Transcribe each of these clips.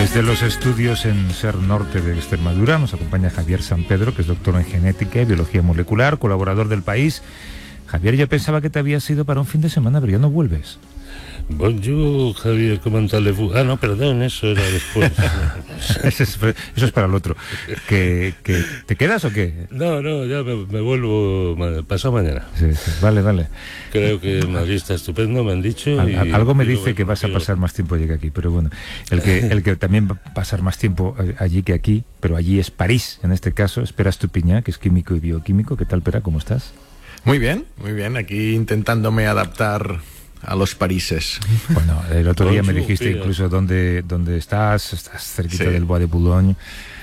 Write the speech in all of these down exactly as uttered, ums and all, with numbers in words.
Desde los estudios en Ser Norte de Extremadura nos acompaña Javier San Pedro, que es doctor en genética y biología molecular, colaborador del País. Javier, yo pensaba que te habías ido para un fin de semana, pero ya no vuelves. Bonjour, Javier, ¿cómo allez-vous? Ah, no, perdón, eso era después. eso, es, eso es para el otro. ¿Que, que, ¿Te quedas o qué? No, no, ya me, me vuelvo pasado mañana. Sí, sí, vale, vale. Creo que Madrid está estupendo, me han dicho. Al, y, algo me y dice que vas a pasar más tiempo allí que aquí, pero bueno, el que, el que también va a pasar más tiempo allí que aquí, pero allí es París, en este caso, es Pere Estupiñán, que es químico y bioquímico. ¿Qué tal, Pere? ¿Cómo estás? Muy bien, muy bien, aquí intentándome adaptar a los parises. Bueno, el otro día me dijiste incluso dónde, dónde estás, estás cerquita sí. del Bois de Boulogne.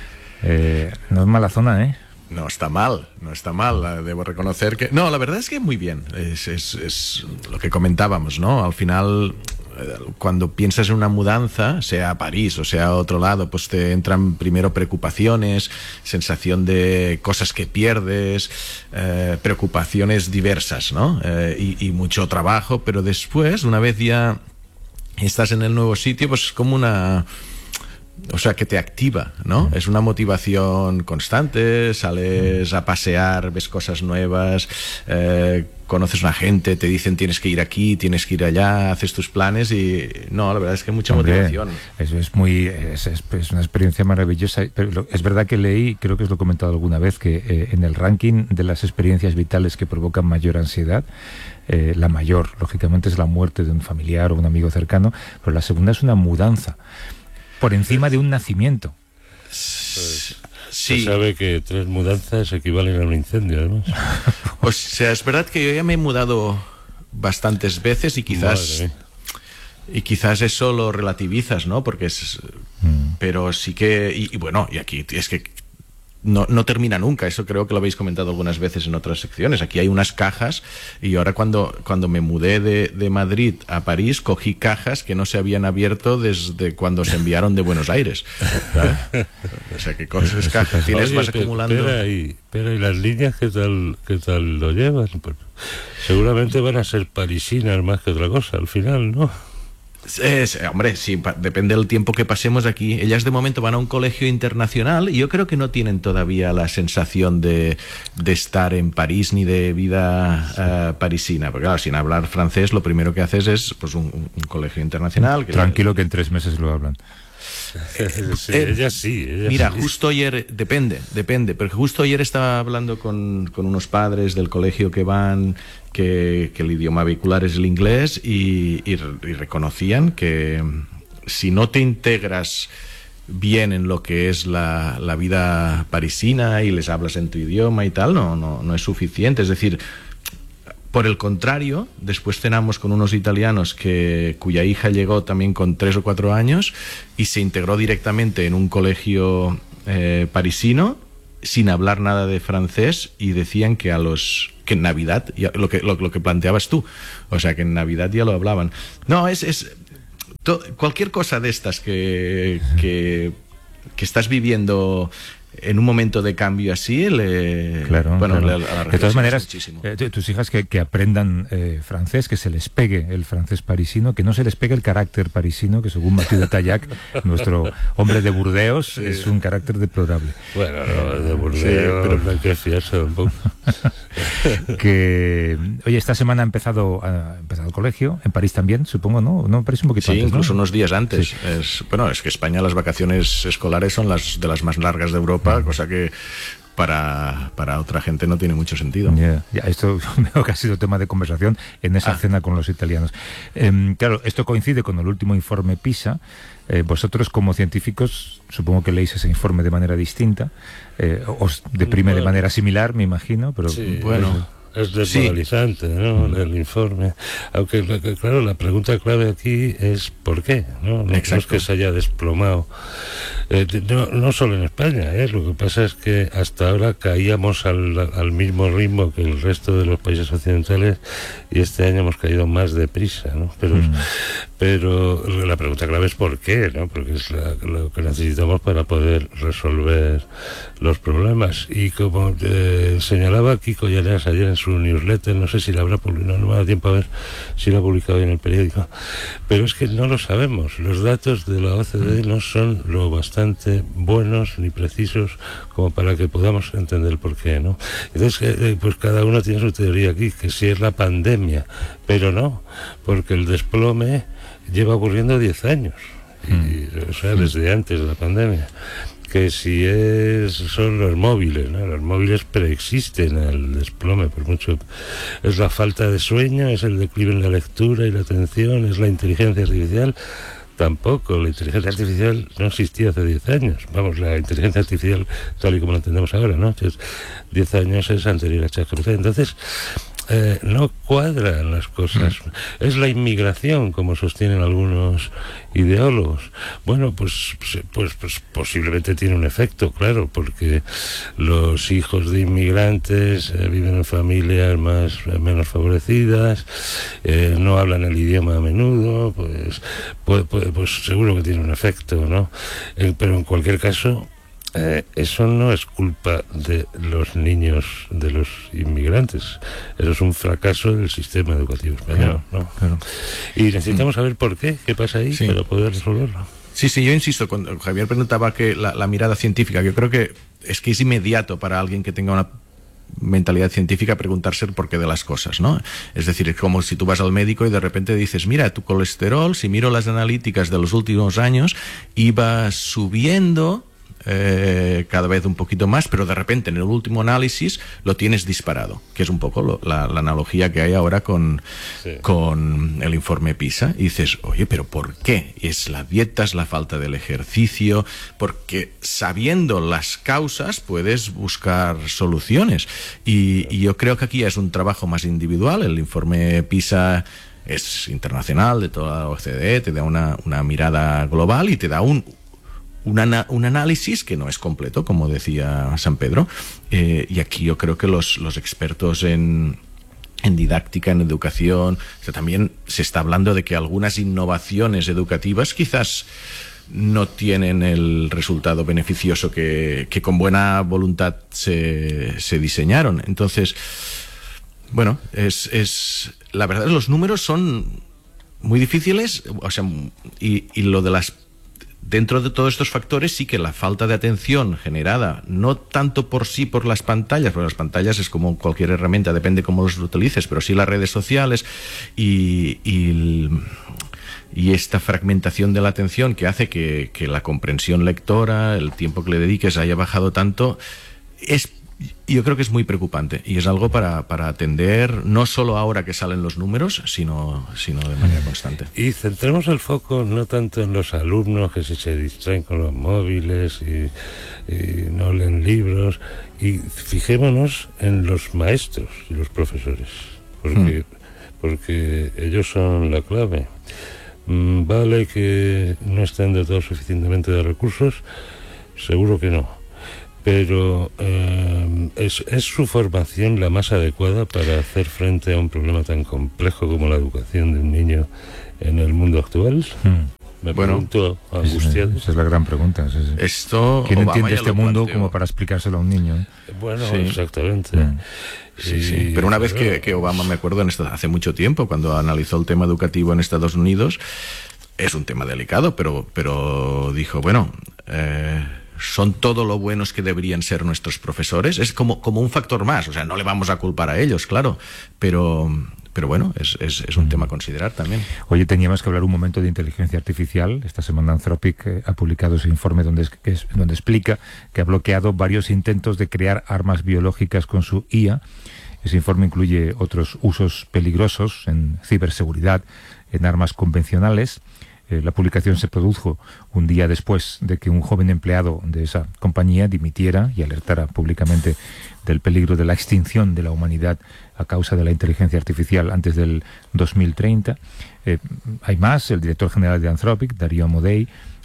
Eh, no es mala zona, ¿eh? No está mal, no está mal, debo reconocer que... No, la verdad es que muy bien, es, es, es lo que comentábamos, ¿no? Al final, cuando piensas en una mudanza, sea a París o sea a otro lado, pues te entran primero preocupaciones, sensación de cosas que pierdes, eh, preocupaciones diversas, ¿no? Eh, y, y mucho trabajo, pero después, una vez ya estás en el nuevo sitio, pues es como una... O sea, que te activa, ¿no? Es una motivación constante, sales a pasear, ves cosas nuevas, eh, conoces a una gente, te dicen tienes que ir aquí, tienes que ir allá, haces tus planes y... No, la verdad es que hay mucha Hombre, motivación. Eso es muy... Es, es, es una experiencia maravillosa, pero lo, es verdad que leí, creo que os lo he comentado alguna vez, que eh, en el ranking de las experiencias vitales que provocan mayor ansiedad, eh, la mayor, lógicamente, es la muerte de un familiar o un amigo cercano, pero la segunda es una mudanza por encima de un nacimiento. Pues, sí. Se sabe que tres mudanzas equivalen a un incendio, además. O sea, es verdad que yo ya me he mudado bastantes veces y quizás y quizás eso lo relativizas, ¿no? Porque es mm. pero sí que y, y bueno, y aquí es que No, no termina nunca, eso creo que lo habéis comentado algunas veces en otras secciones. Aquí hay unas cajas y ahora cuando, cuando me mudé de, de Madrid a París cogí cajas que no se habían abierto desde cuando se enviaron de Buenos Aires. ¿Sabes? O sea, que cosas cajas tienes, Oye, vas acumulando. Pero y, pero y las líneas, ¿qué tal, qué tal lo llevan? Pues, seguramente van a ser parisinas más que otra cosa al final, ¿no? Es, hombre, sí, depende del tiempo que pasemos aquí. Ellas de momento van a un colegio internacional y yo creo que no tienen todavía la sensación de, de estar en París ni de vida uh, parisina, porque claro, sin hablar francés lo primero que haces es pues un, un colegio internacional. Que Tranquilo, que en tres meses lo hablan. Sí, eh, ella sí ella mira, sí. justo ayer, depende, depende, pero justo ayer estaba hablando con, con unos padres del colegio que van, que, que el idioma vehicular es el inglés y, y, y reconocían que si no te integras bien en lo que es la, la vida parisina y les hablas en tu idioma y tal, no, no, no es suficiente. Es decir, por el contrario, después cenamos con unos italianos que, cuya hija llegó también con tres o cuatro años y se integró directamente en un colegio eh, parisino sin hablar nada de francés y decían que a los que en Navidad, ya, lo, que, lo, lo que planteabas tú, o sea que en Navidad ya lo hablaban. No, es, es to, cualquier cosa de estas que, que, que estás viviendo en un momento de cambio así, le, claro, bueno, claro. Le, a la de todas maneras, eh, tus hijas que, que aprendan eh, francés, que se les pegue el francés parisino, que no se les pegue el carácter parisino, que según Mathieu de Taillac, nuestro hombre de Burdeos, sí. es un carácter deplorable. Bueno, no, de Burdeos, sí, pero no hay que fiarse un poco. Que, oye, esta semana ha empezado, ha empezado el colegio, en París también, supongo, ¿no? No, París un poquito sí, antes, incluso ¿no? unos días antes. Sí. Es, bueno, es que España las vacaciones escolares son las de las más largas de Europa, cosa que para, para otra gente no tiene mucho sentido. Yeah, yeah, esto veo que ha sido tema de conversación en esa ah. cena con los italianos. Eh, claro, esto coincide con el último informe PISA. Eh, vosotros como científicos supongo que leéis ese informe de manera distinta, eh, os deprime bueno, de manera similar, me imagino, pero sí, bueno... Es desmoralizante, sí. ¿no? El informe. Aunque, claro, la pregunta clave aquí es ¿por qué? No, no, no es que se haya desplomado Eh, no, no solo en España, ¿eh? Lo que pasa es que hasta ahora caíamos al, al mismo ritmo que el resto de los países occidentales y este año hemos caído más deprisa, ¿no? Pero, mm. pero la pregunta clave es ¿por qué? ¿No? Porque es la, lo que necesitamos para poder resolver los problemas. Y como eh, señalaba Kiko Llaneas ayer en su newsletter, no sé si la habrá publicado, no me da tiempo a ver si lo ha publicado en el periódico, pero es que no lo sabemos. Los datos de la O C D E no son lo bastante buenos ni precisos como para que podamos entender el porqué, ¿no? Entonces, eh, pues cada uno tiene su teoría aquí, que si es la pandemia, pero no, porque el desplome lleva ocurriendo diez años, y, o sea, desde antes de la pandemia. Que si es son los móviles, ¿no? Los móviles preexisten al desplome, por mucho. Es la falta de sueño, es el declive en la lectura y la atención, es la inteligencia artificial. Tampoco, la inteligencia artificial no existía hace diez años. Vamos, la inteligencia artificial tal y como la entendemos ahora, ¿no? Entonces, diez años es anterior a ChatGPT. Entonces, eh, no cuadran las cosas. Es la inmigración, como sostienen algunos ideólogos. Bueno, pues, pues, pues posiblemente tiene un efecto, claro, porque los hijos de inmigrantes eh, viven en familias más eh, menos favorecidas, eh, no hablan el idioma a menudo, pues, pues, pues, pues seguro que tiene un efecto, ¿no? Eh, pero en cualquier caso, Eh, eso no es culpa de los niños de los inmigrantes, eso es un fracaso del sistema educativo español, claro, ¿no? Claro. Y necesitamos saber por qué, qué pasa ahí, sí, para poder resolverlo. Sí, sí, yo insisto, cuando Javier preguntaba que la, la mirada científica, yo creo que es que es inmediato para alguien que tenga una mentalidad científica preguntarse el porqué de las cosas, ¿no? Es decir, es como si tú vas al médico y de repente dices, mira, tu colesterol, si miro las analíticas de los últimos años, iba subiendo Eh, cada vez un poquito más, pero de repente en el último análisis lo tienes disparado, que es un poco lo, la, la analogía que hay ahora con, sí. con el informe PISA. Y dices, oye, pero ¿por qué? ¿Es la dieta, es la falta del ejercicio? Porque sabiendo las causas puedes buscar soluciones. Y, y yo creo que aquí es un trabajo más individual. El informe PISA es internacional, de toda la O C D E, te da una, una mirada global y te da un Un, ana, un análisis que no es completo, como decía San Pedro, eh, y aquí yo creo que los, los expertos en, en didáctica, en educación, o sea, también se está hablando de que algunas innovaciones educativas quizás no tienen el resultado beneficioso que, que con buena voluntad se, se diseñaron. Entonces, bueno, es, es la verdad, los números son muy difíciles, o sea, y, y lo de las dentro de todos estos factores sí que la falta de atención generada, no tanto por sí por las pantallas, porque las pantallas es como cualquier herramienta, depende cómo los utilices, pero sí las redes sociales y, y, y esta fragmentación de la atención que hace que, que la comprensión lectora, el tiempo que le dediques haya bajado tanto, es yo creo que es muy preocupante y es algo para, para atender no solo ahora que salen los números, sino, sino de manera constante. Y centremos el foco no tanto en los alumnos que si se distraen con los móviles y, y no leen libros, y fijémonos en los maestros y los profesores, porque, hmm. porque ellos son la clave. Mm, vale que no estén de todo suficientemente de recursos, seguro que no. Pero eh, ¿es, ¿es su formación la más adecuada para hacer frente a un problema tan complejo como la educación de un niño en el mundo actual? Hmm. Me bueno, pregunto angustiado. Esa es la gran pregunta. Sí, sí. Esto, ¿quién Obama entiende este mundo planteó como para explicárselo a un niño? ¿eh? Bueno, sí. exactamente. Hmm. Sí, sí. Pero una vez que, que Obama, me acuerdo, en esta, hace mucho tiempo, cuando analizó el tema educativo en Estados Unidos, es un tema delicado, pero, pero dijo, bueno... Eh, son todo lo buenos que deberían ser nuestros profesores, es como, como un factor más, o sea, no le vamos a culpar a ellos, claro, pero, pero bueno, es, es, es un tema a considerar también. Oye, teníamos que hablar un momento de inteligencia artificial. Esta semana Anthropic eh, ha publicado ese informe donde, es, que es, donde explica que ha bloqueado varios intentos de crear armas biológicas con su I A. Ese informe incluye otros usos peligrosos en ciberseguridad, en armas convencionales. Eh, la publicación se produjo un día después de que un joven empleado de esa compañía dimitiera y alertara públicamente del peligro de la extinción de la humanidad a causa de la inteligencia artificial antes del dos mil treinta. Eh, hay más. El director general de Anthropic, Darío Amodei,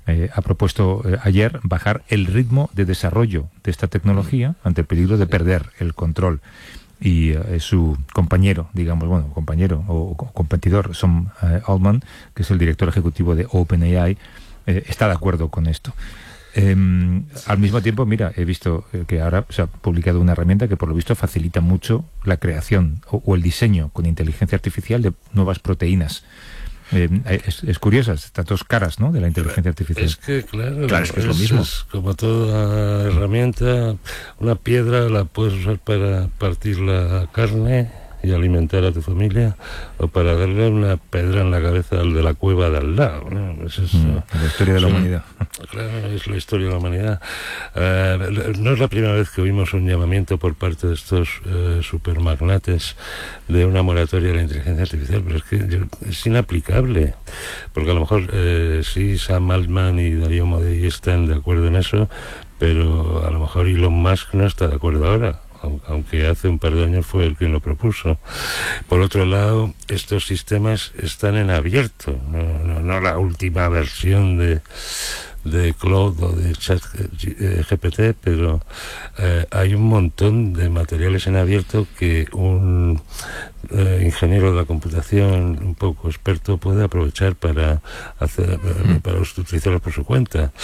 eh, ha propuesto eh, ayer bajar el ritmo de desarrollo de esta tecnología ante el peligro de perder el control. Y eh, su compañero, digamos, bueno, compañero o, o competidor, Sam eh, Altman, que es el director ejecutivo de OpenAI, eh, está de acuerdo con esto. Eh, al mismo tiempo, mira, he visto que ahora se ha publicado una herramienta que por lo visto facilita mucho la creación o, o el diseño con inteligencia artificial de nuevas proteínas. Eh, es, es curiosa, estas dos caras, ¿no?, de la inteligencia artificial. Es que, claro, claro es que es lo mismo. Es como toda herramienta, una piedra la puedes usar para partir la carne y alimentar a tu familia, o para darle una pedra en la cabeza al de la cueva de al lado, ¿no? Eso es, mm, la historia de la son, humanidad. Claro, es la historia de la humanidad. Uh, no es la primera vez que oímos un llamamiento por parte de estos uh, supermagnates de una moratoria de la inteligencia artificial, pero es que yo, es inaplicable, porque a lo mejor eh, sí, Sam Altman y Darío Modei están de acuerdo en eso, pero a lo mejor Elon Musk no está de acuerdo ahora, aunque hace un par de años fue el quien lo propuso. Por otro lado, estos sistemas están en abierto, no, no, no la última versión de de Claude o de Chat G P T, pero eh, hay un montón de materiales en abierto que un eh, ingeniero de la computación un poco experto puede aprovechar para hacer para, para utilizarlos por su cuenta.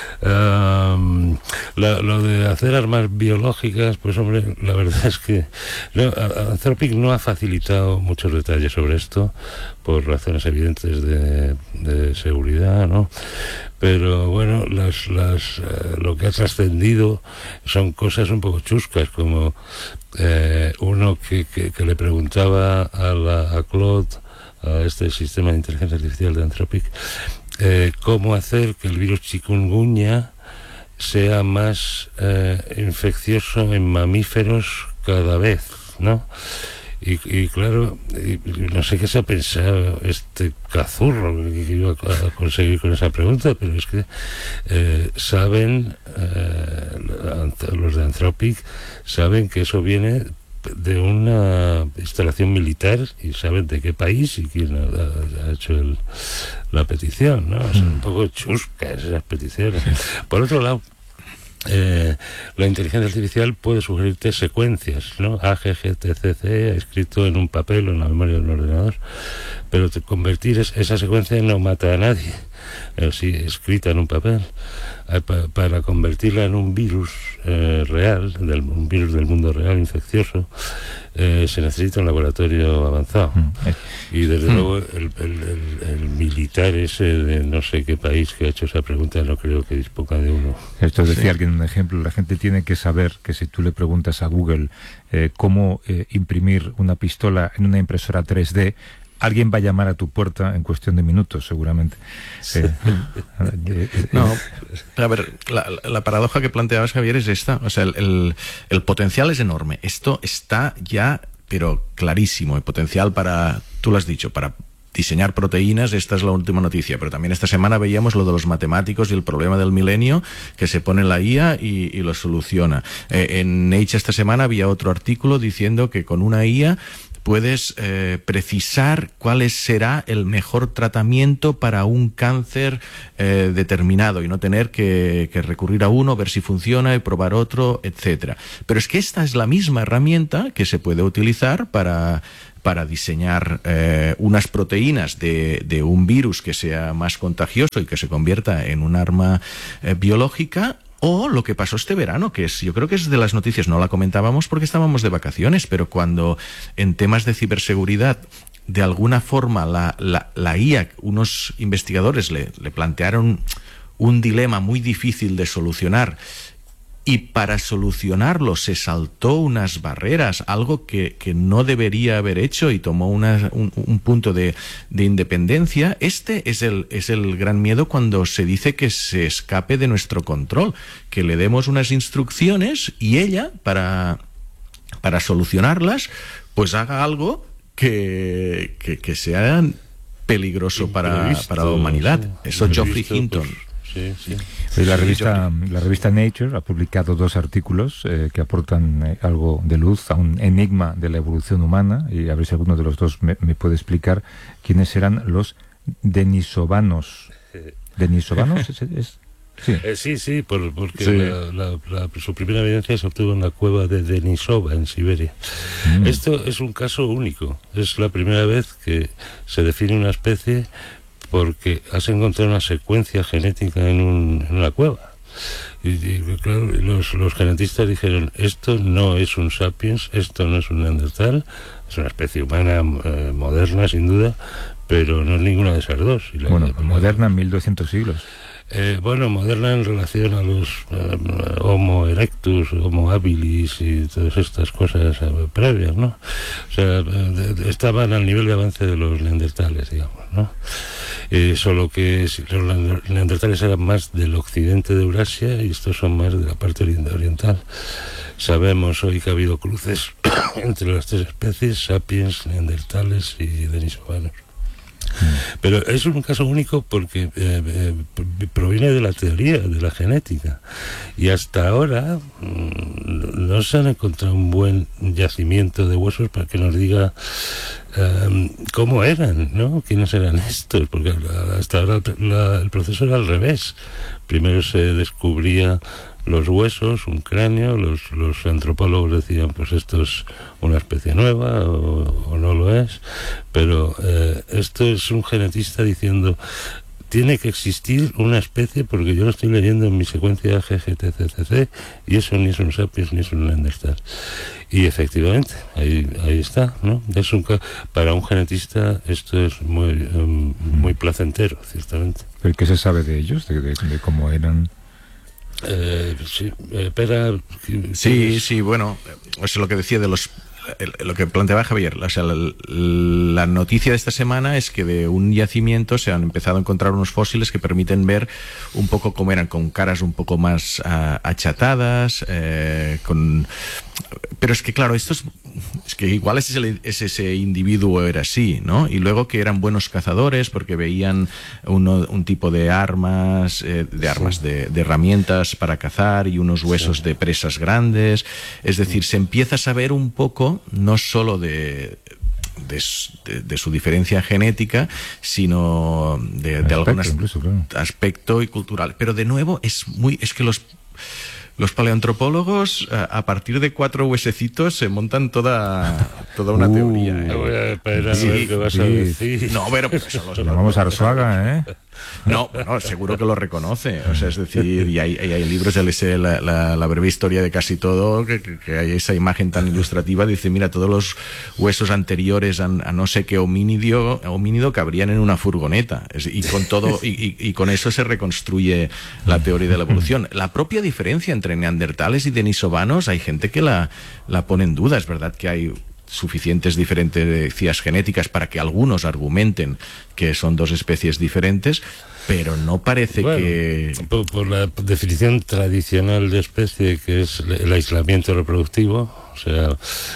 Um, la, lo de hacer armas biológicas, pues hombre, la verdad es que no, Anthropic no ha facilitado muchos detalles sobre esto por razones evidentes de, de seguridad, ¿no? Pero bueno, las, las, eh, lo que ha trascendido son cosas un poco chuscas, como eh, uno que, que, que le preguntaba a, la, a Claude, a este sistema de inteligencia artificial de Anthropic, eh, cómo hacer que el virus chikungunya sea más eh, infeccioso en mamíferos cada vez, ¿no? Y, y claro, y, no sé qué se ha pensado este cazurro que iba a conseguir con esa pregunta, pero es que eh, saben, eh, los de Anthropic saben que eso viene de una instalación militar y saben de qué país y quién ha, ha hecho el, la petición, ¿no? Son un poco chuscas esas peticiones. Por otro lado, Eh, la inteligencia artificial puede sugerirte secuencias, ¿no? A, G, G, T, C, C, escrito en un papel o en la memoria del ordenador, pero te convertir es, esa secuencia no mata a nadie, pero sí escrita en un papel. Eh, pa, para convertirla en un virus eh, real, del, un virus del mundo real infeccioso, eh, se necesita un laboratorio avanzado. Mm. Y desde mm. luego el, el, el, el militar ese de no sé qué país que ha hecho esa pregunta no creo que disponga de uno. Esto decía sí. alguien, un ejemplo, la gente tiene que saber que si tú le preguntas a Google eh, cómo eh, imprimir una pistola en una impresora tres D, alguien va a llamar a tu puerta en cuestión de minutos, seguramente. Sí. Eh, eh, eh, no, a ver, la, la paradoja que planteabas, Javier, es esta. O sea, el, el, el potencial es enorme. Esto está ya, pero clarísimo. El potencial para, tú lo has dicho, para diseñar proteínas, esta es la última noticia, pero también esta semana veíamos lo de los matemáticos y el problema del milenio, que se pone la I A y, y lo soluciona. Eh, en Nature esta semana había otro artículo diciendo que con una I A puedes eh, precisar cuál será el mejor tratamiento para un cáncer eh, determinado y no tener que, que recurrir a uno, ver si funciona y probar otro, etcétera. Pero es que esta es la misma herramienta que se puede utilizar para, para diseñar eh, unas proteínas de, de un virus que sea más contagioso y que se convierta en un arma eh, biológica. O lo que pasó este verano, que es, yo creo que es de las noticias, no la comentábamos porque estábamos de vacaciones, pero cuando en temas de ciberseguridad, de alguna forma, la, la, la I A, unos investigadores le, le plantearon un dilema muy difícil de solucionar, y para solucionarlo se saltó unas barreras, algo que, que no debería haber hecho, y tomó una, un, un punto de, de independencia. Este es el, es el gran miedo cuando se dice que se escape de nuestro control, que le demos unas instrucciones y ella, para, para solucionarlas, pues haga algo que, que, que sea peligroso para, para la humanidad. Sí. Eso Geoffrey Hinton. Pues... Sí, sí. La revista, la revista Nature ha publicado dos artículos eh, que aportan eh, algo de luz a un enigma de la evolución humana, y a ver si alguno de los dos me, me puede explicar quiénes eran los denisovanos. ¿Denisovanos? ¿Es, es? Sí. Eh, sí, sí, por, porque Sí. La, la, la, su primera evidencia se obtuvo en la cueva de Denisova, en Siberia. Mm. Esto es un caso único. Es la primera vez que se define una especie porque has encontrado una secuencia genética en, un, en una cueva. Y, y claro, los, los genetistas dijeron, esto no es un sapiens, esto no es un neandertal, es una especie humana eh, moderna, sin duda, pero no es ninguna de esas dos. Y la, bueno, la, moderna en mil doscientos siglos. Eh, bueno, moderna en relación a los uh, Homo erectus, Homo habilis y todas estas cosas uh, previas, ¿no? O sea, de, de, estaban al nivel de avance de los neandertales, digamos, ¿no? Eh, solo que los neandertales eran más del occidente de Eurasia y estos son más de la parte oriental. Sabemos hoy que ha habido cruces entre las tres especies, sapiens, neandertales y denisovanos. Pero es un caso único porque eh, eh, proviene de la teoría de la genética y hasta ahora mmm, no se han encontrado un buen yacimiento de huesos para que nos diga eh, cómo eran, ¿no? ¿Quiénes eran estos? Porque hasta ahora la, el proceso era al revés. Primero se descubría los huesos, un cráneo, los, los antropólogos decían, pues esto es una especie nueva o, o no lo es, pero eh, esto es un genetista diciendo, tiene que existir una especie porque yo lo estoy leyendo en mi secuencia G G T C C C y eso ni es un sapiens ni es un neandertal. Y efectivamente, ahí, ahí está, ¿no? Es un, para un genetista esto es muy, um, muy placentero, ciertamente. ¿Pero qué se sabe de ellos? ¿De, de, de cómo eran? Eh, sí, eh, Pera, sí, sí, bueno, eso es lo que decía de los, lo que planteaba Javier. O sea, la, la noticia de esta semana es que de un yacimiento se han empezado a encontrar unos fósiles que permiten ver un poco cómo eran, con caras un poco más uh, achatadas, eh, con... Pero es que claro, esto es, es que igual ese, ese, ese individuo era así, ¿no? Y luego que eran buenos cazadores porque veían uno, un tipo de armas, eh, de armas, sí. de, de herramientas para cazar y unos huesos sí. de presas grandes. Es decir, se empieza a saber un poco, no solo de... De, de, de su diferencia genética, sino de, de algún incluso, claro. aspecto y cultural. Pero de nuevo es muy, es que los Los paleoantropólogos, a partir de cuatro huesecitos, se montan toda, toda una uh, teoría. ¿eh? Voy a esperar sí, a ver qué vas sí. a decir. No, pero pues eso los, Nos vamos a Arzuaga, ¿eh? No, no, seguro que lo reconoce. O sea, es decir, y hay, hay, hay libros, ya les la, la, la breve historia de casi todo, que, que, que hay esa imagen tan ilustrativa. Dice, mira, todos los huesos anteriores a, a no sé qué homínido, homínido cabrían en una furgoneta. Es, y con todo, y, y, y con eso se reconstruye la teoría de la evolución. La propia diferencia entre neandertales y denisovanos, hay gente que la, la pone en duda. Es verdad que hay suficientes diferencias genéticas para que algunos argumenten que son dos especies diferentes, pero no parece bueno, que... Por, por la definición tradicional de especie, que es el aislamiento reproductivo, o sea,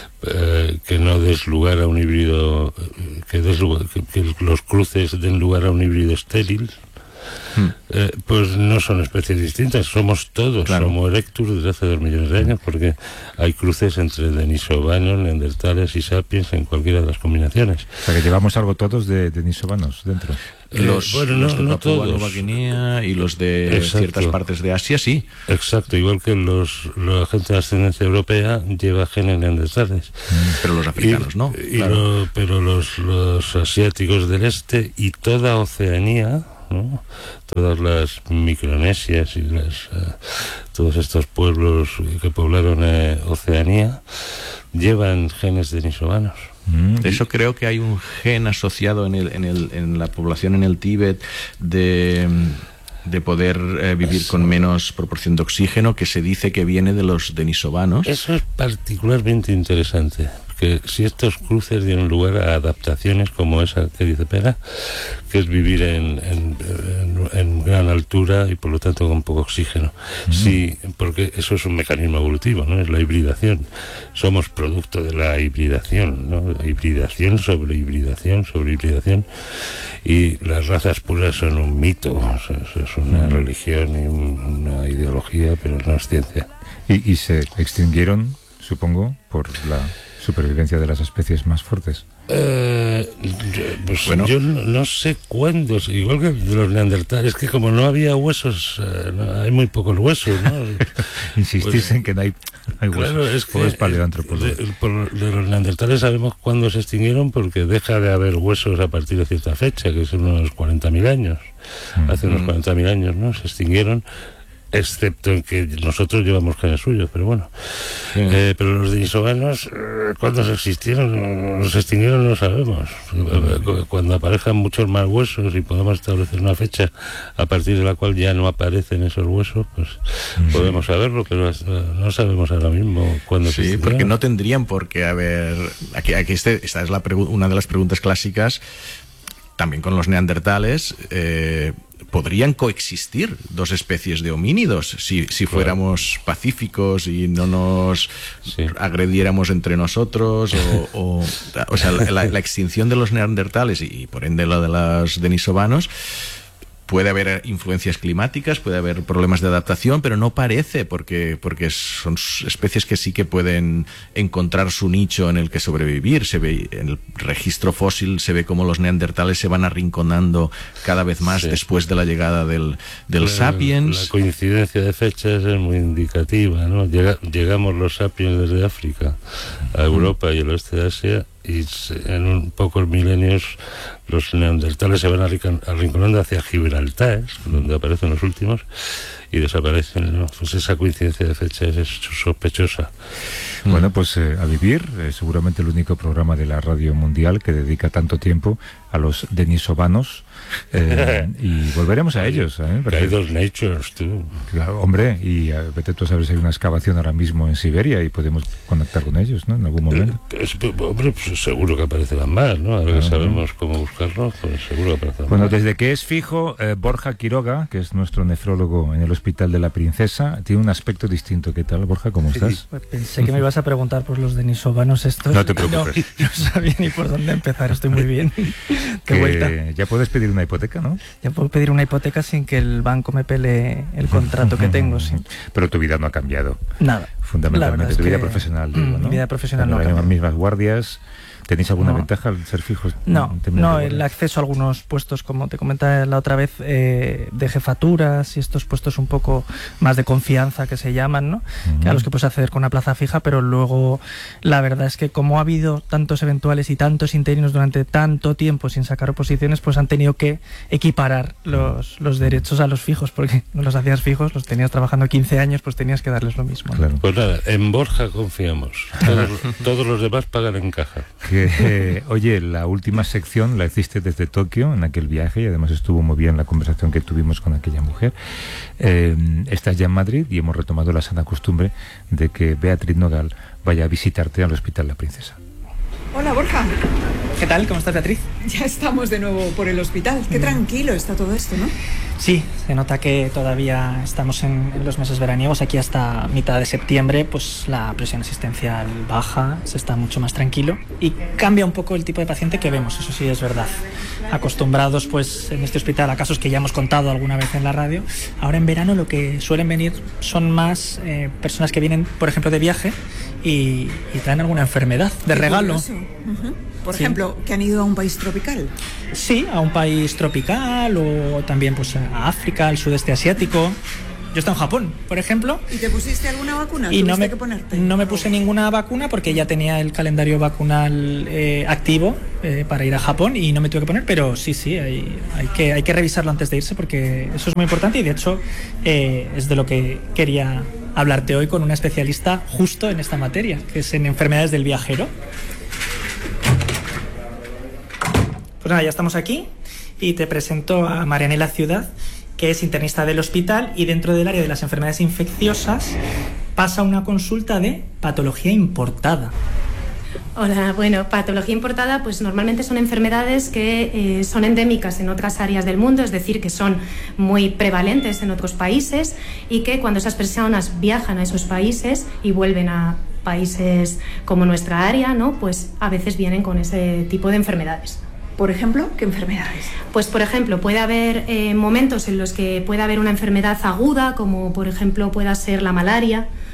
eh, que no des lugar a un híbrido, que, des lugar, que, que los cruces den lugar a un híbrido estéril, Hmm. Eh, pues no son especies distintas, somos todos claro. Homo erectus desde hace dos millones de años, porque hay cruces entre denisovanos, neandertales y sapiens en cualquiera de las combinaciones. O sea que llevamos algo todos de denisovanos dentro. Los, eh, bueno, los no, de no Papúa todos. Nueva Guinea y los de Exacto. ciertas partes de Asia, sí. Exacto, igual que los la gente de ascendencia europea lleva genes neandertales. Pero los africanos y, no. Y claro. lo, pero los, los asiáticos del este y toda Oceanía, ¿no? Todas las Micronesias y las, uh, todos estos pueblos que poblaron eh, Oceanía llevan genes denisovanos. De eso creo que hay un gen asociado en, el, en, el, en la población en el Tíbet de, de poder eh, vivir eso. Con menos proporción de oxígeno, que se dice que viene de los denisovanos. Eso es particularmente interesante, que si estos cruces dieron lugar a adaptaciones como esa que dice Pera, que es vivir en, en, en, en gran altura y por lo tanto con poco oxígeno. Mm. Sí, porque eso es un mecanismo evolutivo, ¿no? Es la hibridación. Somos producto de la hibridación, ¿no? Hibridación sobre hibridación sobre hibridación. Y las razas puras son un mito, o sea, es una mm. religión y un, una ideología, pero no es ciencia. Y, y se extinguieron, supongo, por la supervivencia de las especies más fuertes. Eh, pues bueno, yo no, no sé cuándo, igual que de los neandertales, es que como no había huesos, eh, no, hay muy pocos huesos, ¿no? Insistís pues, en que no hay, hay huesos. Claro, es que es paleoantropólogo. De, por, de los neandertales sabemos cuándo se extinguieron, porque deja de haber huesos a partir de cierta fecha, que son unos cuarenta mil años. Mm. Hace unos cuarenta mil años, ¿no? Se extinguieron, excepto en que nosotros llevamos genes suyos, pero bueno. Sí. Eh, pero los denisovanos, eh, ¿cuándo se existieron? Se extinguieron, no sabemos. Cuando aparezcan muchos más huesos y podamos establecer una fecha a partir de la cual ya no aparecen esos huesos, pues sí. podemos saberlo, pero no sabemos ahora mismo cuándo se extinguieron. Sí, porque no tendrían por qué haber... Aquí, aquí este, esta es la una de las preguntas clásicas, también con los neandertales. eh, ¿Podrían coexistir dos especies de homínidos si, si fuéramos claro. pacíficos y no nos sí. agrediéramos entre nosotros? O, o, o sea, la, la extinción de los neandertales y, y por ende la de los denisovanos, puede haber influencias climáticas, puede haber problemas de adaptación, pero no parece, porque, porque son especies que sí que pueden encontrar su nicho en el que sobrevivir. Se ve en el registro fósil, se ve cómo los neandertales se van arrinconando cada vez más sí. después de la llegada del, del la, sapiens. La coincidencia de fechas es muy indicativa, ¿no? Llega, llegamos los sapiens desde África a Europa mm. y el oeste de Asia, y en un pocos milenios los neandertales se van arrinconando hacia Gibraltar, donde aparecen los últimos, y desaparecen, ¿no? Pues esa coincidencia de fechas es sospechosa. Bueno, pues eh, a vivir, eh, seguramente el único programa de la radio mundial que dedica tanto tiempo a los denisovanos, eh, y volveremos a ellos. ¿eh? Porque, hay dos natures, tú. Claro, hombre, y a, vete tú a saber si hay una excavación ahora mismo en Siberia y podemos conectar con ellos, ¿no? En algún momento. Eh, es, hombre, pues seguro que aparecerán más, ¿no? Ahora que uh-huh. sabemos cómo buscarlos, pues seguro que aparecerán bueno, más. Bueno, desde que es fijo, eh, Borja Quiroga, que es nuestro nefrólogo en el Hospital de la Princesa, tiene un aspecto distinto. ¿Qué tal, Borja? ¿Cómo estás? Sí, pues pensé que me ibas a preguntar por los denisovanos estos. No te preocupes. No, no sabía ni por dónde empezar, estoy muy bien. Qué vuelta. Ya puedes pedir una hipoteca, ¿no? Ya puedo pedir una hipoteca sin que el banco me pelee el contrato que tengo, sí. Pero tu vida no ha cambiado. Nada. Fundamentalmente, tu vida profesional, digo, ¿no? Mi vida profesional no ha cambiado. Las mismas guardias. ¿Tenéis alguna no. ventaja al ser fijos? No, no, el acceso a algunos puestos, como te comentaba la otra vez, eh, de jefaturas y estos puestos un poco más de confianza que se llaman, ¿no? Uh-huh. Que a los que puedes acceder con una plaza fija, pero luego la verdad es que como ha habido tantos eventuales y tantos interinos durante tanto tiempo sin sacar oposiciones, pues han tenido que equiparar los, los derechos a los fijos, porque no los hacías fijos, los tenías trabajando quince años, pues tenías que darles lo mismo, ¿no? Claro. Pues nada, en Borja confiamos. Todos, todos los demás pagan en caja. Que, eh, oye, la última sección la hiciste desde Tokio en aquel viaje y además estuvo muy bien la conversación que tuvimos con aquella mujer. Eh, estás ya en Madrid y hemos retomado la sana costumbre de que Beatriz Nogal vaya a visitarte al Hospital La Princesa. Hola, Borja. ¿Qué tal? ¿Cómo estás, Beatriz? Ya estamos de nuevo por el hospital. Qué tranquilo está todo esto, ¿no? Sí, se nota que todavía estamos en, en los meses veraniegos. Aquí hasta mitad de septiembre, pues la presión asistencial baja, se está mucho más tranquilo y cambia un poco el tipo de paciente que vemos, eso sí es verdad. Acostumbrados, pues, en este hospital a casos que ya hemos contado alguna vez en la radio. Ahora en verano lo que suelen venir son más eh, personas que vienen, por ejemplo, de viaje y, y traen alguna enfermedad de regalo. Uh-huh. Por sí. ejemplo, que han ido a un país tropical. Sí, a un país tropical o también pues a África, al sudeste asiático. Yo he estado en Japón, por ejemplo. ¿Y te pusiste alguna vacuna? Y no me, que ponerte? no me puse ninguna vacuna porque ya tenía el calendario vacunal eh, activo eh, para ir a Japón y no me tuve que poner, pero sí, sí, hay, hay, que, hay que revisarlo antes de irse porque eso es muy importante y de hecho eh, es de lo que quería hablarte hoy con una especialista justo en esta materia, que es en enfermedades del viajero. Pues nada, ya estamos aquí y te presento a Marianela Ciudad, que es internista del hospital y dentro del área de las enfermedades infecciosas pasa una consulta de patología importada. Hola, bueno, patología importada pues normalmente son enfermedades que eh, son endémicas en otras áreas del mundo, es decir, que son muy prevalentes en otros países y que cuando esas personas viajan a esos países y vuelven a países como nuestra área, ¿no? Pues a veces vienen con ese tipo de enfermedades. Por ejemplo, ¿qué enfermedades? Pues, por ejemplo, puede haber eh, momentos en los que puede haber una enfermedad aguda, como por ejemplo pueda ser la malaria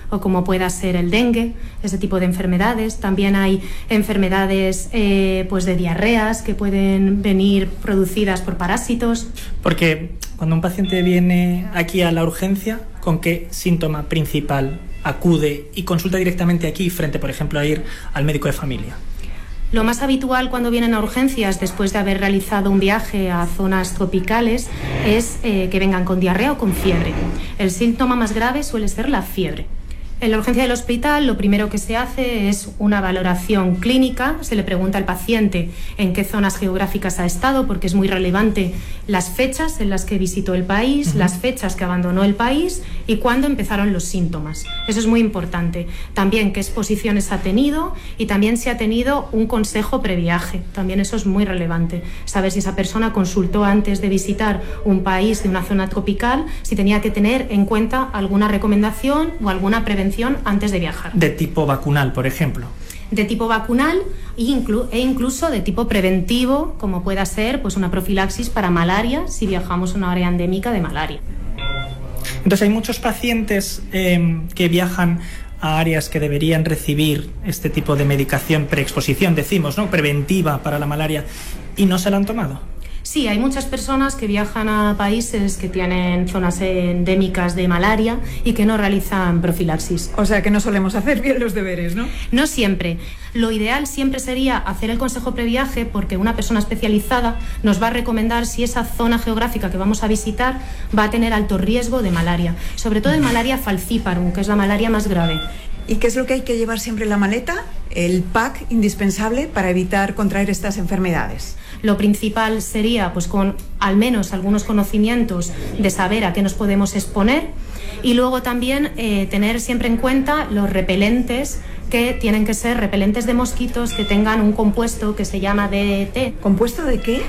o como pueda ser el dengue, ese tipo de enfermedades. También hay enfermedades eh, pues de diarreas que pueden venir producidas por parásitos. Porque cuando un paciente viene aquí a la urgencia, ¿con qué síntoma principal acude y consulta directamente aquí frente, por ejemplo, a ir al médico de familia? Lo más habitual cuando vienen a urgencias después de haber realizado un viaje a zonas tropicales es eh, que vengan con diarrea o con fiebre. El síntoma más grave suele ser la fiebre. En la urgencia del hospital lo primero que se hace es una valoración clínica. Se le pregunta al paciente en qué zonas geográficas ha estado, porque es muy relevante las fechas en las que visitó el país, uh-huh. las fechas que abandonó el país y cuándo empezaron los síntomas. Eso es muy importante. También qué exposiciones ha tenido y también si ha tenido un consejo previaje. También eso es muy relevante. Saber si esa persona consultó antes de visitar un país de una zona tropical, si tenía que tener en cuenta alguna recomendación o alguna prevención antes de viajar. De tipo vacunal, por ejemplo. De tipo vacunal e, inclu- e incluso de tipo preventivo, como pueda ser pues una profilaxis para malaria si viajamos a una área endémica de malaria. Entonces hay muchos pacientes eh, que viajan a áreas que deberían recibir este tipo de medicación preexposición, decimos, ¿no? Preventiva para la malaria, y no se la han tomado. Sí, hay muchas personas que viajan a países que tienen zonas endémicas de malaria y que no realizan profilaxis. O sea que no solemos hacer bien los deberes, ¿no? No siempre. Lo ideal siempre sería hacer el consejo previaje, porque una persona especializada nos va a recomendar si esa zona geográfica que vamos a visitar va a tener alto riesgo de malaria, sobre todo de malaria falciparum, que es la malaria más grave. ¿Y qué es lo que hay que llevar siempre en la maleta? El pack indispensable para evitar contraer estas enfermedades. Lo principal sería, pues, con al menos algunos conocimientos de saber a qué nos podemos exponer, y luego también eh, tener siempre en cuenta los repelentes, que tienen que ser repelentes de mosquitos que tengan un compuesto que se llama D D T. ¿Compuesto de qué?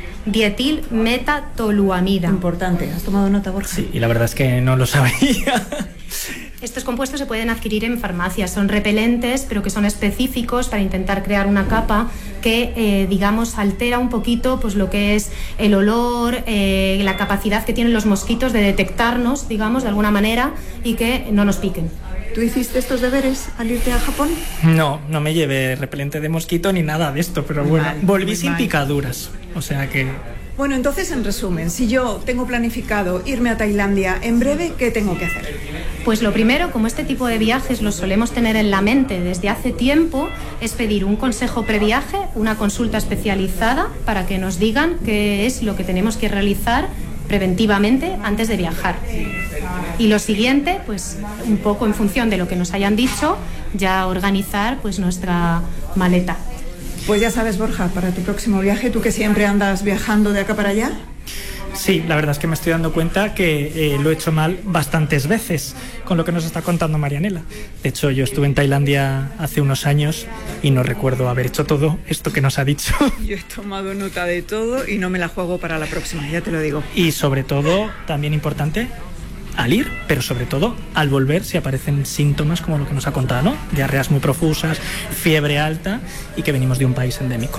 Dietilmetatoluamida. Importante. ¿Has tomado nota, Borja? Sí, y la verdad es que no lo sabía. Estos compuestos se pueden adquirir en farmacias, son repelentes, pero que son específicos para intentar crear una capa que, eh, digamos, altera un poquito pues lo que es el olor, eh, la capacidad que tienen los mosquitos de detectarnos, digamos, de alguna manera, y que no nos piquen. ¿Tú hiciste estos deberes al irte a Japón? No, no me llevé repelente de mosquito ni nada de esto, pero muy bueno, mal, volví sin mal. picaduras, o sea que... Bueno, entonces, en resumen, si yo tengo planificado irme a Tailandia en breve, ¿qué tengo que hacer? Pues lo primero, como este tipo de viajes los solemos tener en la mente desde hace tiempo, es pedir un consejo previaje, una consulta especializada para que nos digan qué es lo que tenemos que realizar preventivamente antes de viajar. Y lo siguiente, pues un poco en función de lo que nos hayan dicho, ya organizar pues nuestra maleta. Pues ya sabes, Borja, para tu próximo viaje, tú que siempre andas viajando de acá para allá. Sí, la verdad es que me estoy dando cuenta que eh, lo he hecho mal bastantes veces con lo que nos está contando Marianela. De hecho, yo estuve en Tailandia hace unos años y no recuerdo haber hecho todo esto que nos ha dicho. Yo he tomado nota de todo y no me la juego para la próxima, ya te lo digo. Y sobre todo, también importante, al ir, pero sobre todo al volver, si aparecen síntomas como lo que nos ha contado, ¿no? Diarreas muy profusas, fiebre alta y que venimos de un país endémico.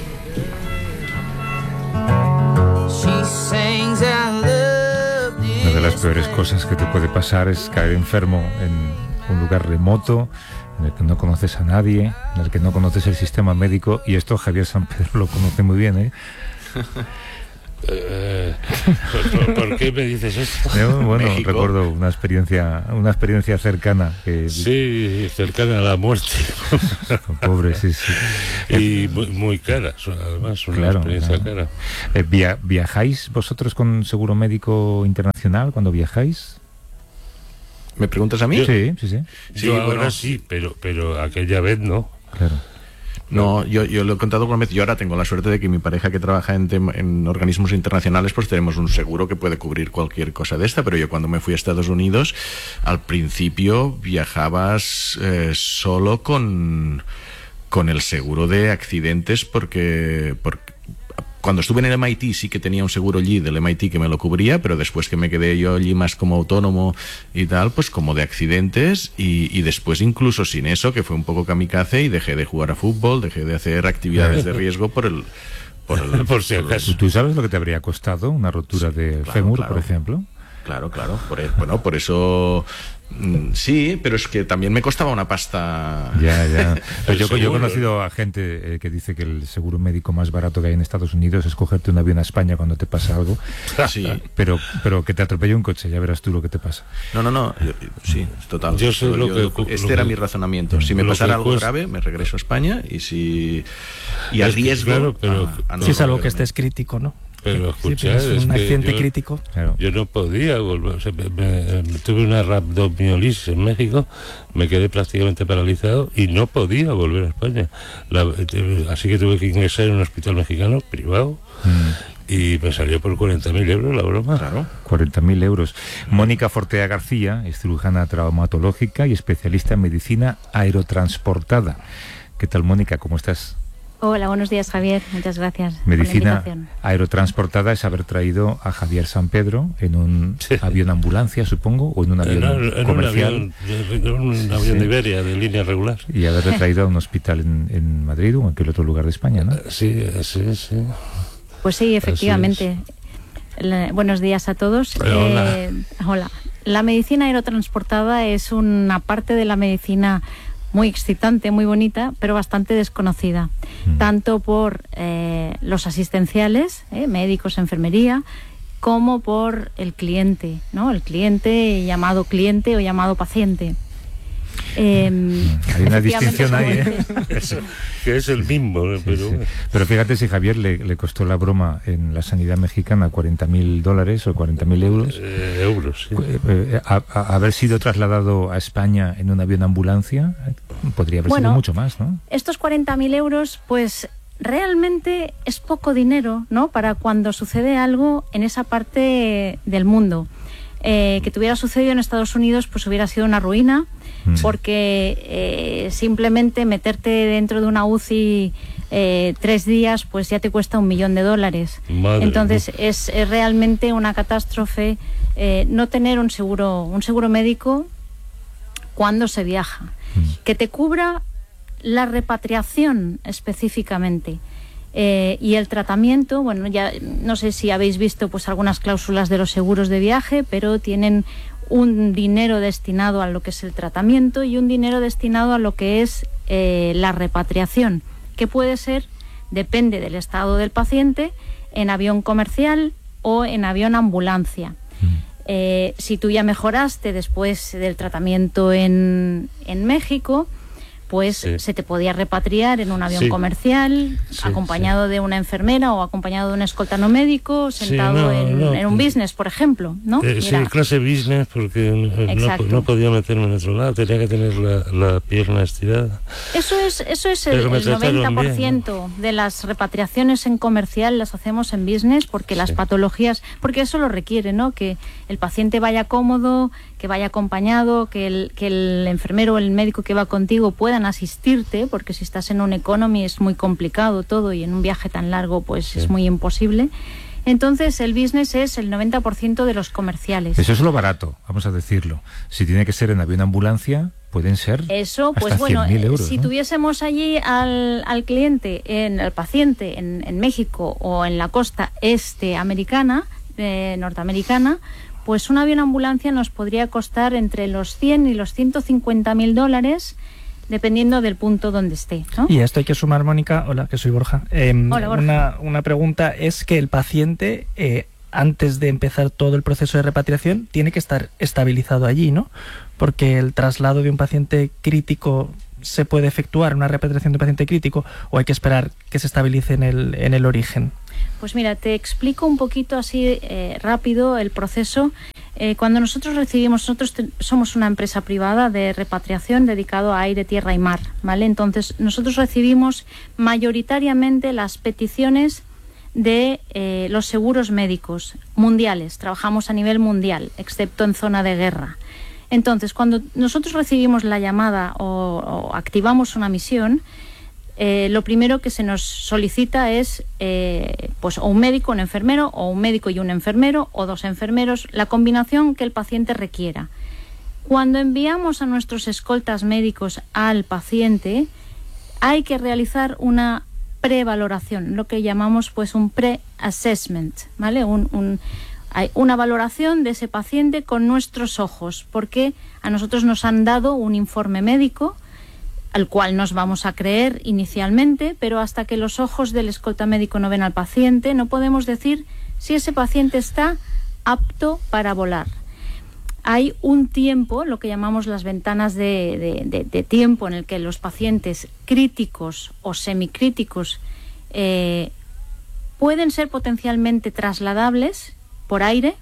Una de las peores cosas que te puede pasar es caer enfermo en un lugar remoto, en el que no conoces a nadie, en el que no conoces el sistema médico, y esto Javier San Pedro lo conoce muy bien, ¿eh? Eh, ¿por, por qué me dices esto? Yo, bueno, México. recuerdo una experiencia, una experiencia cercana que Sí, cercana a la muerte. pobre, sí, sí. Y muy, muy cara, además, una Claro, experiencia claro. cara. Eh, via- ¿Viajáis vosotros con seguro médico internacional cuando viajáis? ¿Me preguntas a mí? Yo- Sí, sí, sí. Sí, Yo ahora bueno. sí, pero, pero aquella vez no. Claro. No, yo, yo lo he contado alguna vez. Yo ahora tengo la suerte de que mi pareja, que trabaja en, tem- en organismos internacionales, pues tenemos un seguro que puede cubrir cualquier cosa de esta. Pero yo, cuando me fui a Estados Unidos, al principio viajabas eh, solo con, con el seguro de accidentes, porque, porque cuando estuve en el M I T sí que tenía un seguro allí del M I T que me lo cubría, pero después que me quedé yo allí más como autónomo y tal, pues como de accidentes, y, y después incluso sin eso, que fue un poco kamikaze, y dejé de jugar a fútbol, dejé de hacer actividades de riesgo por el... Por, el, Por si por- acaso. ¿Tú sabes lo que te habría costado una rotura de claro, fémur, claro. por ejemplo? Claro, claro. Por, bueno, por eso... Sí, pero es que también me costaba una pasta. Ya, ya. Pero yo, yo he conocido a gente eh, que dice que el seguro médico más barato que hay en Estados Unidos es cogerte un avión a España cuando te pasa algo. Sí. Pero, pero que te atropelle un coche, ya verás tú lo que te pasa. No, no, no. Yo, sí, total. Yo sé lo yo, que, este lo era que, mi razonamiento. Si me pasara algo cuesta. grave, me regreso a España y si y arriesgo. Claro, pero a, a no si es algo que estés crítico, ¿no? Pero escuchad, sí, es un es accidente yo, crítico. Claro. Yo no podía volver. O sea, me, me, tuve una rhabdomiolisis en México, me quedé prácticamente paralizado y no podía volver a España. La, así que tuve que ingresar en un hospital mexicano privado. Mm. Y me salió por cuarenta mil euros la broma. Claro, cuarenta mil euros. Mónica Fortea García es cirujana traumatológica y especialista en medicina aerotransportada. ¿Qué tal, Mónica? ¿Cómo estás? Hola, buenos días, Javier. Muchas gracias. Medicina aerotransportada es haber traído a Javier San Pedro en un sí. avión ambulancia, supongo, o en un avión en, en comercial. Un avión, en un avión sí. de Iberia, de línea regular. Y haberle traído a un hospital en, en Madrid o en aquel otro lugar de España, ¿no? Sí, sí, sí. Pues sí, efectivamente. La, buenos días a todos. Hola. Eh, hola. La medicina aerotransportada es una parte de la medicina muy excitante, muy bonita, pero bastante desconocida, mm. tanto por eh, los asistenciales, eh, médicos, enfermería, como por el cliente, ¿no? El cliente llamado cliente o llamado paciente. Eh, Hay una distinción ahí, ¿eh? Es, que es el mismo, ¿eh? Pero... Sí, sí. Pero fíjate si Javier le, le costó la broma en la sanidad mexicana cuarenta mil dólares o cuarenta mil euros. Eh, euros, sí. Eh, a, a, haber sido trasladado a España en un avión ambulancia podría haber bueno, sido mucho más, ¿no? Estos cuarenta mil euros, pues realmente es poco dinero, ¿no? Para cuando sucede algo en esa parte del mundo. Eh, que tuviera sucedido en Estados Unidos, pues hubiera sido una ruina, mm. porque eh, simplemente meterte dentro de una U C I eh, tres días, pues ya te cuesta un millón de dólares. Madre Entonces es, es realmente una catástrofe eh, no tener un seguro, un seguro médico cuando se viaja, mm. que te cubra la repatriación específicamente. Eh, y el tratamiento, bueno, ya no sé si habéis visto pues algunas cláusulas de los seguros de viaje, pero tienen un dinero destinado a lo que es el tratamiento y un dinero destinado a lo que es eh, la repatriación, que puede ser, depende del estado del paciente, en avión comercial o en avión ambulancia. Mm. Eh, si tú ya mejoraste después del tratamiento en, en México, pues sí. se te podía repatriar en un avión sí. comercial, sí, acompañado sí. de una enfermera o acompañado de un escolta no médico, sentado sí, no, en, no, en un business, por ejemplo, ¿no? Eh, sí, clase business, porque no, no podía meterme en otro lado, tenía que tener la, la pierna estirada. Eso es, eso es el, el noventa por ciento bien, ¿no? de las repatriaciones en comercial las hacemos en business, porque sí. las patologías, porque eso lo requiere, ¿no? Que el paciente vaya cómodo, que vaya acompañado, que el, que el enfermero o el médico que va contigo puedan asistirte, porque si estás en un economy es muy complicado todo y en un viaje tan largo pues sí. es muy imposible. Entonces el business es el noventa por ciento de los comerciales. Eso es lo barato, vamos a decirlo. Si tiene que ser en avión ambulancia, pueden ser eso, pues hasta bueno, cien mil euros, si ¿no? tuviésemos allí al, al cliente, en, al paciente en, en México o en la costa este americana, eh, norteamericana, pues un avión ambulancia nos podría costar entre los cien y los ciento cincuenta mil dólares, dependiendo del punto donde esté, ¿no? Y a esto hay que sumar, Mónica, hola, que soy Borja. Eh, hola, Borja. Una, una pregunta es que el paciente, eh, antes de empezar todo el proceso de repatriación, tiene que estar estabilizado allí, ¿no? Porque el traslado de un paciente crítico se puede efectuar, una repatriación de un paciente crítico, o hay que esperar que se estabilice en el, en el origen. Pues mira, te explico un poquito así eh, rápido el proceso. Eh, cuando nosotros recibimos, nosotros te, somos una empresa privada de repatriación dedicado a aire, tierra y mar, ¿vale? Entonces nosotros recibimos mayoritariamente las peticiones de eh, los seguros médicos mundiales. Trabajamos a nivel mundial, excepto en zona de guerra. Entonces, cuando nosotros recibimos la llamada o, o activamos una misión, Eh, lo primero que se nos solicita es eh, pues o un médico, un enfermero, o un médico y un enfermero, o dos enfermeros, la combinación que el paciente requiera. Cuando enviamos a nuestros escoltas médicos al paciente, hay que realizar una prevaloración, lo que llamamos pues un pre-assessment, ¿vale? Un, un, Hay una valoración de ese paciente con nuestros ojos, porque a nosotros nos han dado un informe médico al cual nos vamos a creer inicialmente, pero hasta que los ojos del escolta médico no ven al paciente, no podemos decir si ese paciente está apto para volar. Hay un tiempo, lo que llamamos las ventanas de, de, de, de tiempo, en el que los pacientes críticos o semicríticos eh, pueden ser potencialmente trasladables por aire.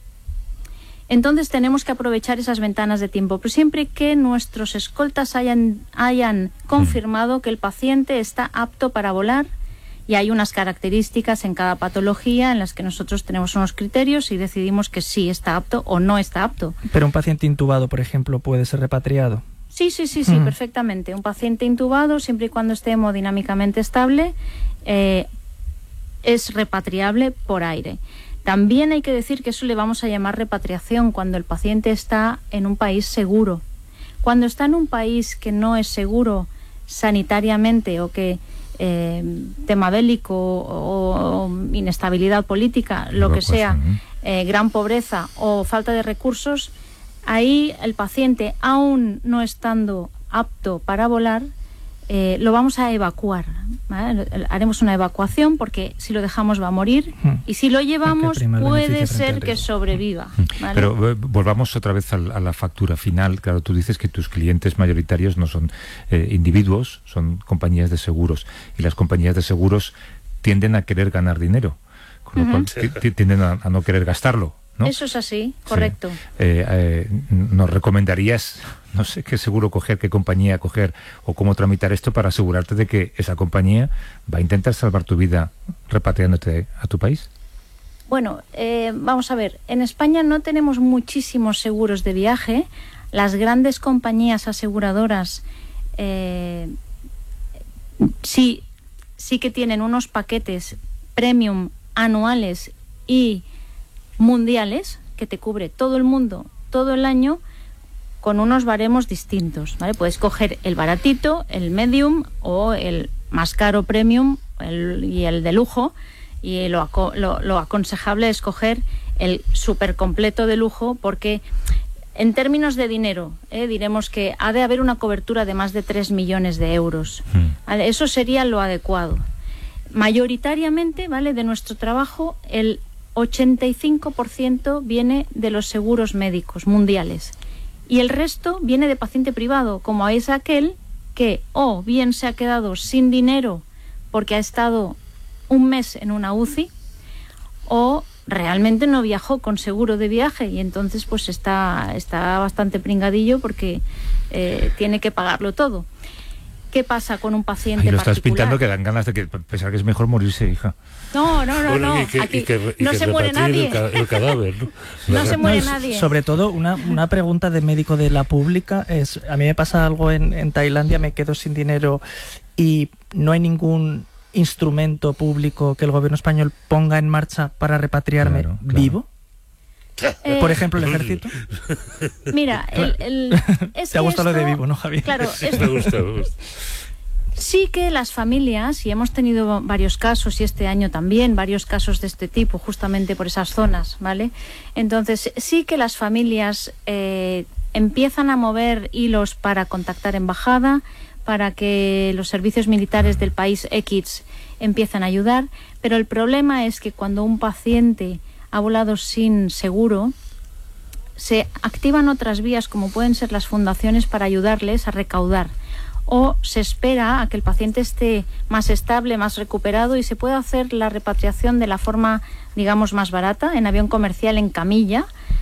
Entonces tenemos que aprovechar esas ventanas de tiempo, pero siempre que nuestros escoltas hayan, hayan confirmado que el paciente está apto para volar. Y hay unas características en cada patología en las que nosotros tenemos unos criterios y decidimos que sí está apto o no está apto. Pero un paciente intubado, por ejemplo, ¿puede ser repatriado? Sí, sí, sí, sí, mm. perfectamente. Un paciente intubado, siempre y cuando esté hemodinámicamente estable, eh, es repatriable por aire. También hay que decir que eso le vamos a llamar repatriación cuando el paciente está en un país seguro. Cuando está en un país que no es seguro sanitariamente o que Eh, tema bélico o, o inestabilidad política, lo que sea, eh, gran pobreza o falta de recursos, ahí el paciente, aún no estando apto para volar, eh, lo vamos a evacuar, ¿vale? Haremos una evacuación porque si lo dejamos va a morir y si lo llevamos puede ser que sobreviva, ¿vale? Pero eh, volvamos otra vez a, a la factura final. Claro, tú dices que tus clientes mayoritarios no son eh, individuos, son compañías de seguros, y las compañías de seguros tienden a querer ganar dinero, con lo uh-huh. cual tienden a, a no querer gastarlo, ¿no? Eso es así, correcto. Sí. Eh, eh, ¿Nos recomendarías, no sé qué seguro coger, qué compañía coger o cómo tramitar esto para asegurarte de que esa compañía va a intentar salvar tu vida repatriándote a tu país? Bueno, eh, vamos a ver, en España no tenemos muchísimos seguros de viaje. Las grandes compañías aseguradoras eh, sí, sí que tienen unos paquetes premium anuales y mundiales que te cubre todo el mundo todo el año con unos baremos distintos, ¿vale? Puedes coger el baratito, el medium o el más caro premium el, y el de lujo, y lo, lo, lo aconsejable es coger el súper completo de lujo, porque en términos de dinero, eh, diremos que ha de haber una cobertura de más de tres millones de euros. ¿Vale? Eso sería lo adecuado. Mayoritariamente, ¿vale?, de nuestro trabajo, el ochenta y cinco por ciento viene de los seguros médicos mundiales y el resto viene de paciente privado, como es aquel que o bien se ha quedado sin dinero porque ha estado un mes en una U C I o realmente no viajó con seguro de viaje y entonces pues está, está bastante pringadillo porque eh, tiene que pagarlo todo. ¿Qué pasa con un paciente Ay, lo particular? estás pintando que dan ganas de que pensar que es mejor morirse, hija. No, no, no, bueno, no. Y que, Aquí y que, y no que se muere nadie. El, ca el cadáver, ¿no? No se muere no, nadie. Sobre todo, una, una pregunta de médico de la pública es, a mí me pasa algo en, en Tailandia, me quedo sin dinero y no hay ningún instrumento público que el gobierno español ponga en marcha para repatriarme claro, claro. vivo. Eh, Por ejemplo, el ejército. Mira, el, el, es te ha gustado esto, lo de vivo, ¿no, Javier? Claro, sí, me gusta, me gusta. Sí que las familias, y hemos tenido varios casos, y este año también, varios casos de este tipo, justamente por esas zonas, ¿vale? Entonces, sí que las familias eh, empiezan a mover hilos para contactar embajada, para que los servicios militares del país X empiezan a ayudar, pero el problema es que cuando un paciente ha volado sin seguro, se activan otras vías como pueden ser las fundaciones para ayudarles a recaudar, o se espera a que el paciente esté más estable, más recuperado y se pueda hacer la repatriación de la forma, digamos, más barata, en avión comercial, en camilla,